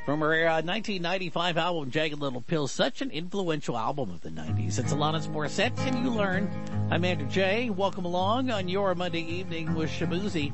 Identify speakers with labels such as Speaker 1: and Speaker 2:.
Speaker 1: From her 1995 album, Jagged Little Pill, such an influential album of the 90s. It's Alanis Morissette, and you learn. I'm Andrew J. Welcome along on your Monday evening with Shabuzi.